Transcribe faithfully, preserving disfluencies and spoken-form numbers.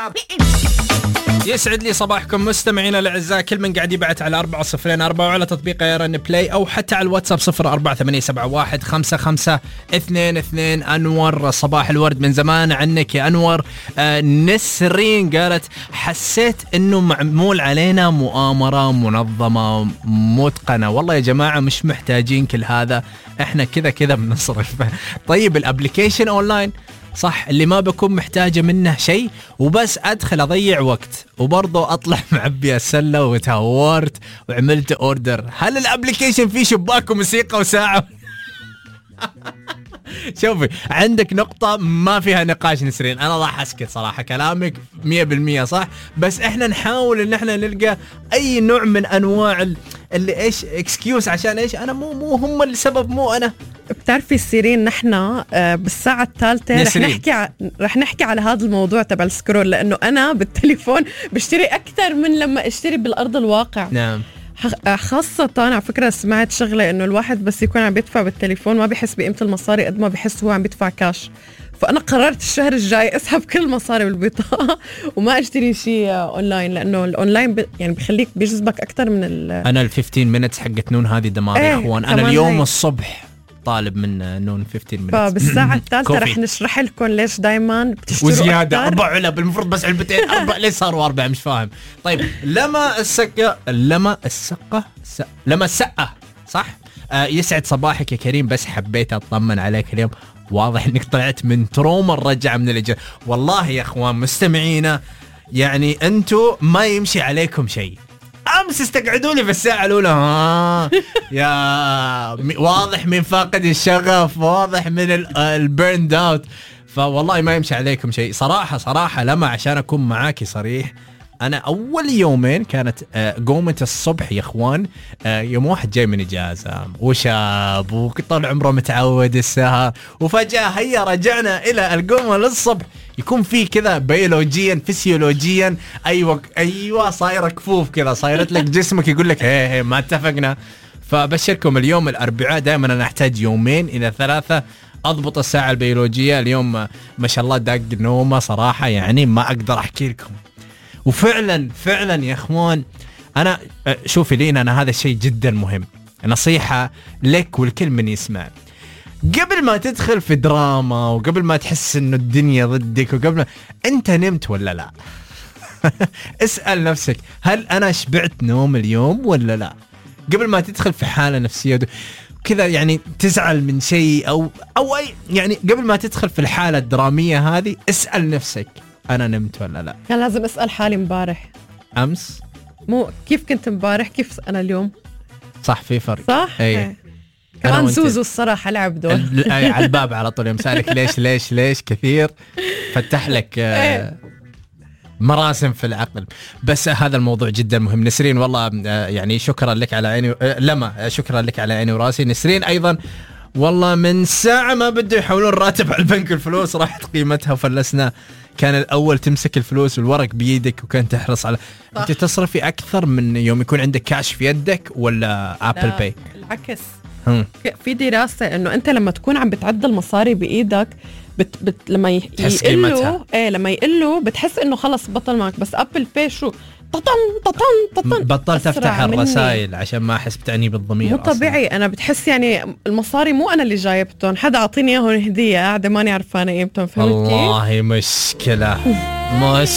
النار. يسعد لي صباحكم مستمعينا الاعزاء، كل من قاعد يبعت على أربعة صفرين أربعة وعلى تطبيق ايرن بلاي او حتى على الواتساب صفر أربعة ثمانية سبعة واحد خمسة خمسة اثنين اثنين. انور صباح الورد، من زمان عنك يا انور. آه نسرين قالت حسيت انه معمول علينا مؤامرة منظمة متقنة. والله يا جماعة مش محتاجين كل هذا، احنا كذا كذا بنصرف. طيب الابليكيشن اونلاين صح، اللي ما بكون محتاجة منه شيء وبس أدخل أضيع وقت وبرضه أطلع معبي السلة وتهورت وعملت أوردر. هل الابليكيشن فيه شباك وموسيقى وساعة؟ شوفي عندك نقطة ما فيها نقاش نسرين، أنا راح أسكت صراحة، كلامك مية بالمية صح، بس إحنا نحاول إن إحنا نلقى أي نوع من أنواع اللي إيش إكسكيوز عشان إيش أنا مو مو هم السبب، مو أنا. بتعرفي سيرين نحن بالساعة الثالثة رح نحكي ع... رح نحكي على هذا الموضوع تبع السكرول، لأنه أنا بالتليفون بشتري أكثر من لما أشتري بالأرض الواقع. نعم. خاصة على فكرة سمعت شغلة إنه الواحد بس يكون عم بيدفع بالتليفون ما بيحس بقيمة المصاري قد ما بيحس هو عم بيدفع كاش. فأنا قررت الشهر الجاي أسحب كل المصاري بالبطاقة وما أشتري شيء أونلاين، لأنه الأونلاين ب... يعني بيخليك بيجذبك أكتر من ال أنا ال خمستاشر مينتس حقت نون هذه دمار يا ايه إخوان. أنا اليوم هاي. الصبح طالب من نون خمستاشر مينتس. فبالساعة الثالثة رح نشرح لكم ليش دايما بتشتروا وزيادة أربع علب، المفروض بس علبتين أربع، ليش صاروا أربعة مش فاهم. طيب لما السقة لما السقة س... لما السقة صح. آه يسعد صباحك يا كريم، بس حبيت أطمن عليك اليوم، واضح انك طلعت من تروما الرجعة من الإجازة. والله يا اخوان مستمعينا يعني انتو ما يمشي عليكم شيء. امس استقعدوا لي في الساعة الاولى ها يا واضح من فاقد الشغف، واضح من البيرند اوت، فوالله ما يمشي عليكم شيء صراحة صراحة. لما عشان اكون معاكي صريح، أنا أول يومين كانت قومة الصبح يا إخوان، يوم واحد جاي من إجازة وشاب وطول عمره متعود السهر، وفجأة هيا رجعنا إلى القومة للصبح، يكون فيه كذا بيولوجيا فسيولوجيا أيوة أيوة صايرة كفوف كذا، صايرت لك جسمك يقول لك هي هي ما اتفقنا. فبشركم اليوم الأربعاء دائما أنا أحتاج يومين إلى ثلاثة أضبط الساعة البيولوجية. اليوم ما شاء الله داق نومة صراحة، يعني ما أقدر أحكي لكم. وفعلا فعلا يا اخوان انا شوفي لينا انا هذا الشيء جدا مهم، نصيحة لك والكل من يسمع، قبل ما تدخل في دراما وقبل ما تحس انه الدنيا ضدك وقبل ما انت نمت ولا لا. اسأل نفسك هل انا شبعت نوم اليوم ولا لا، قبل ما تدخل في حالة نفسية كذا يعني تزعل من شيء او او اي يعني قبل ما تدخل في الحالة الدرامية هذه اسأل نفسك أنا نمت ولا لا. كان لازم أسأل حالي مبارح أمس، مو كيف كنت مبارح كيف أنا اليوم. صح في فرق صح. أي. كمان زوزو الصراحة لعب دور على الباب على طول يمسالك ليش ليش ليش كثير، فتح لك آه مراسم في العقل. بس هذا الموضوع جدا مهم. نسرين والله آه يعني شكرا لك على عيني آه لما شكرا لك على عيني وراسي. نسرين أيضا والله من ساعة ما بده يحولون راتب على البنك، الفلوس راحت قيمتها وفلسنا. كان الأول تمسك الفلوس والورق بيدك وكان تحرص على صح. أنت تصرفي أكثر من يوم يكون عندك كاش في يدك ولا أبل باي؟ العكس. في دراسة إنه أنت لما تكون عم بتعد المصاري بإيدك بت بت لما يقلوا إيه لما يقلوا بتحس إنه خلص بطل معك، بس أبل باي شو ططن ططن ططن بطلت افتح الرسائل عشان ما احس بتأنيب الضمير. مو طبيعي، انا بتحس يعني المصاري مو انا اللي جايبتهم، حدا اعطيني اياهم هديه قاعده ماني عرفانه قيمتهم، فهمتي؟ والله مشكله مش